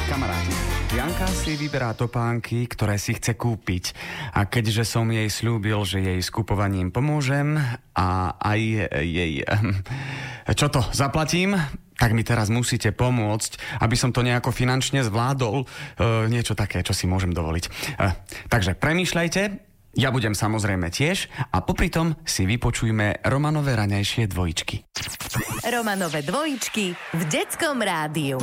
Kamaráti, Janka si vyberá topánky, ktoré si chce kúpiť. A keďže som jej slúbil, že jej s kupovaním pomôžem a aj jej... čo to, zaplatím? Tak mi teraz musíte pomôcť, aby som to nejako finančne zvládol. Niečo také, čo si môžem dovoliť. Takže premýšľajte, ja budem samozrejme tiež a popri tom si vypočujme Romanové raňajšie dvojičky. Romanové dvojičky v Detskom rádiu.